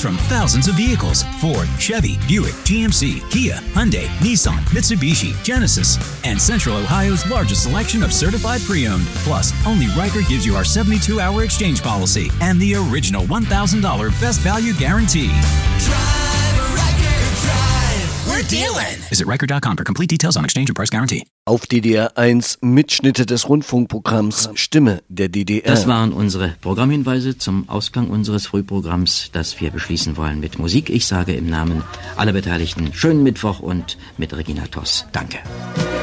from thousands of vehicles. Ford, Chevy, Buick, GMC, Kia, Hyundai, Nissan, Mitsubishi, Genesis, and Central Ohio's largest selection of certified pre-owned. Plus, only Riker gives you our 72-hour exchange policy and the original $1,000 best value guarantee. Drive, Riker, drive. We're dealing. Visit Riker.com for complete details on exchange and price guarantee. Auf DDR 1 Mitschnitte des Rundfunkprogramms Stimme der DDR. Das waren unsere Programmhinweise zum Ausgang unseres Frühprogramms, das wir beschließen wollen mit Musik. Ich sage im Namen aller Beteiligten schönen Mittwoch und mit Regina Toss. Danke.